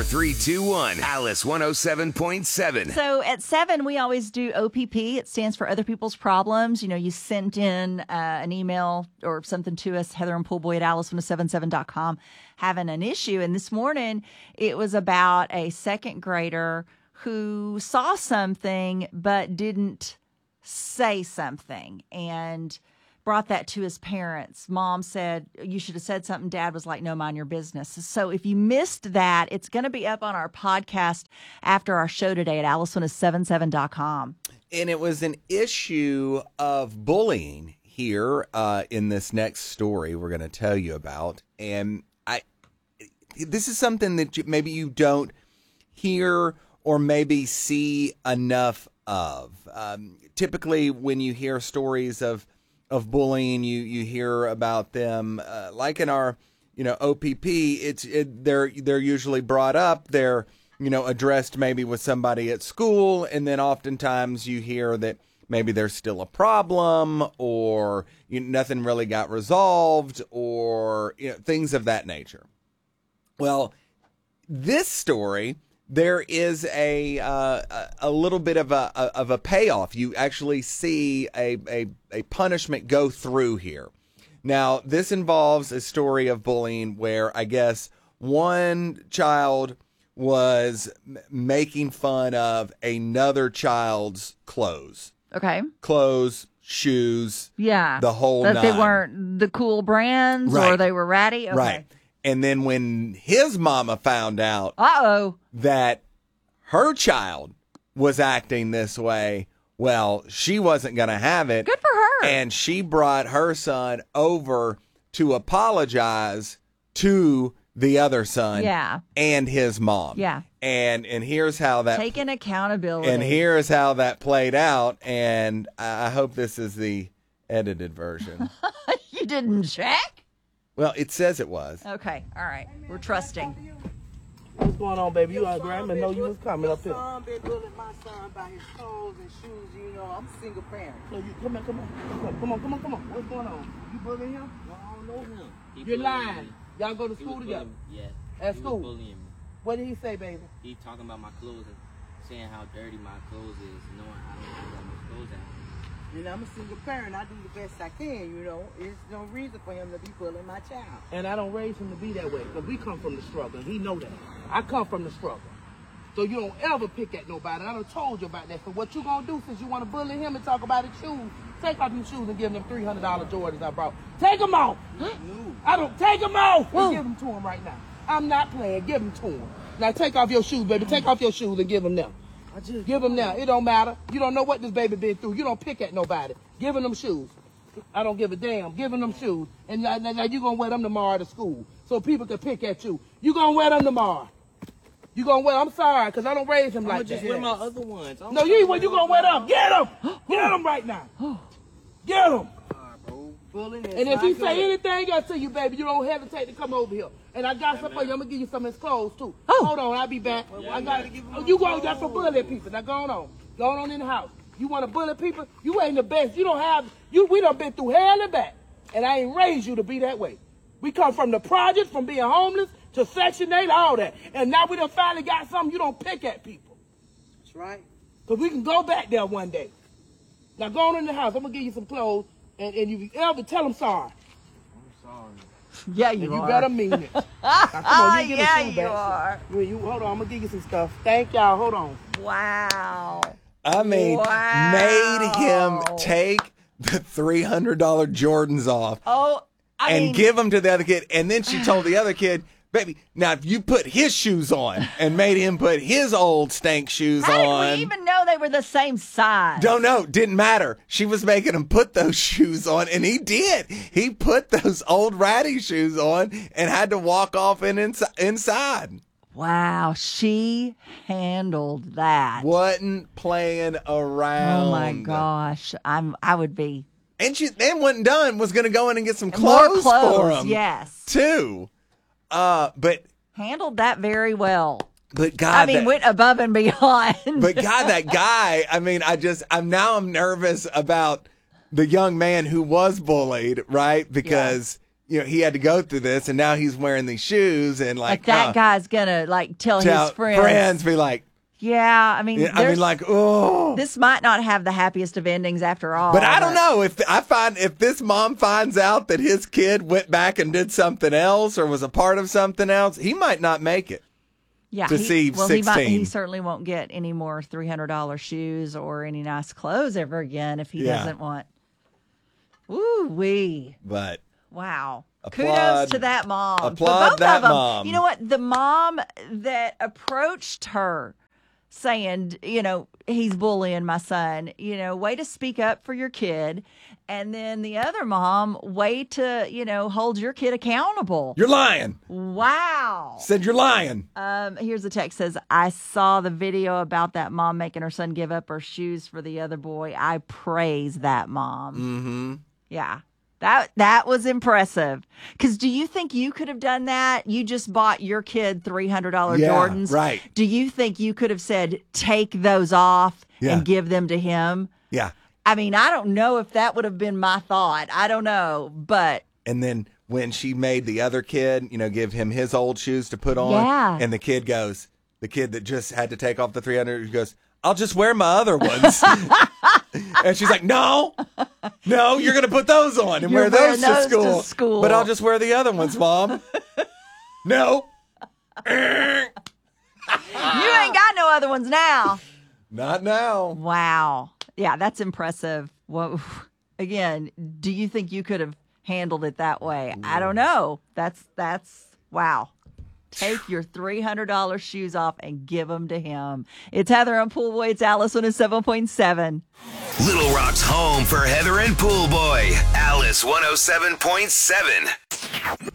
321 Alice 107.7. So at 7, we always do OPP. It stands for Other People's Problems. You know, you sent in an email or something to us, Heather and Poolboy at alice1077.com, having an issue. And this morning, it was about a second grader who saw something but didn't say something and brought that to his parents. Mom said, you should have said something. Dad was like, no, mind your business. So if you missed that, it's going to be up on our podcast after our show today at alice1077.com. And it was an issue of bullying here in this next story we're going to tell you about. And this is something that maybe you don't hear or maybe see enough of. Typically, when you hear stories of bullying, you hear about them like in our OPP. They're usually brought up. They're addressed maybe with somebody at school, and then oftentimes you hear that maybe there's still a problem or nothing really got resolved or things of that nature. Well, this story, there is a little bit of a payoff. You actually see a punishment go through here. Now, this involves a story of bullying where I guess one child was making fun of another child's clothes. Okay. Clothes, shoes, yeah, the whole that nine. They weren't the cool brands, Right. or they were ratty. Okay. Right. And then when his mama found out that her child was acting this way, well, she wasn't going to have it. Good for her. And she brought her son over to apologize to the other son and his mom. Yeah. And here's how that... Taking accountability. And here's how that played out. And I hope this is the edited version. You didn't check? Well, it says it was. Okay, all right. We're trusting. What's going on, baby? You hungry? I didn't know you was coming up here. My son been bullying my son by his clothes and shoes. I'm a single parent. So you, come on. What's going on? You bullying him? No, I don't know him. You're lying. Y'all go to school together? Yeah. At He school? was bullying me. What did he say, baby? He talking about my clothes and saying how dirty my clothes is, knowing I don't have that much clothes out. And I'm a single parent. I do the best I can, There's no reason for him to be bullying my child. And I don't raise him to be that way, because we come from the struggle, and he know that. I come from the struggle. So you don't ever pick at nobody. I done told you about that. So what you gonna do since you want to bully him and talk about his shoes? Take off your shoes and give him them $300 Jordans I brought. Take them off. No. I don't take them off. And give them to him right now. I'm not playing. Give them to him. Now take off your shoes, baby. Take off your shoes and give them them. Give him now. It don't matter. You don't know what this baby been through. You don't pick at nobody. Give him them shoes. I don't give a damn. Give him them shoes. And now you going to wear them tomorrow to school so people can pick at you. You going to wear them tomorrow. You going to wear them. I'm sorry, because I don't raise him like that. Just wear my other ones. No, you going to wear them. Get them. Get them right now. Get them. And if he say anything else to you, baby, you don't hesitate to come over here. And I got something for you. I'm going to give you some of his clothes, too. Hold on. I'll be back. You going just for bullying people. Now, go on. Go on in the house. You want to bully people? You ain't the best. You don't have... We done been through hell and back. And I ain't raised you to be that way. We come from the projects, from being homeless to Section 8, all that. And now we done finally got something. You don't pick at people. That's right. Because we can go back there one day. Now, go on in the house. I'm going to give you some clothes. And you ever tell them sorry. I'm sorry. Yeah, you are. You better mean it. Now, come on, you get yeah, a shoe you back. are. Hold on, I'm going to give you some stuff. Thank y'all. Hold on. Wow. I mean, made him take the $300 Jordans off and give them to the other kid. And then she told the other kid, baby, now if you put his shoes on and made him put his old stank shoes How on. did we even know they were the same size? Don't know. Didn't matter. She was making him put those shoes on, and he did. He put those old ratty shoes on and had to walk off inside. Wow, she handled that. Wasn't playing around. Oh my gosh, I would be. And she then wasn't done. Was going to go in and get some More clothes for him. Yes, too. But handled that very well. But God, went above and beyond. But God, that guy. I mean, I'm nervous about the young man who was bullied, right? Because he had to go through this, and now he's wearing these shoes, and Like that guy's gonna tell his friends be like, yeah. I mean, oh. this might not have the happiest of endings after all. But I don't know if this mom finds out that his kid went back and did something else or was a part of something else, he might not make it. Yeah, to see 16. He certainly won't get any more $300 shoes or any nice clothes ever again if he doesn't want. Woo wee! But wow. Applaud, kudos to that mom. Applaud both that of them. mom. You know what? The mom that approached her saying, he's bullying my son, way to speak up for your kid. And then the other mom, way to, hold your kid accountable. You're lying. Wow. Said you're lying. Here's the text says, I saw the video about that mom making her son give up her shoes for the other boy. I praise that mom. Mm-hmm. Yeah. That was impressive. Because do you think you could have done that? You just bought your kid $300 Jordans. Right. Do you think you could have said, take those off and give them to him? Yeah. I mean, I don't know if that would have been my thought. I don't know. But. And then when she made the other kid, give him his old shoes to put on. Yeah. And the kid that just had to take off the 300, he goes, I'll just wear my other ones. And she's like, no, you're going to put those on and wear those to school. But I'll just wear the other ones, Mom. No. You ain't got no other ones now. Not now. Wow. Yeah, that's impressive. Well, again, do you think you could have handled it that way? I don't know. That's wow. Take your $300 shoes off and give them to him. It's Heather and Pool Boy. It's Alice 107.7. Little Rock's home for Heather and Pool Boy. Alice 107.7.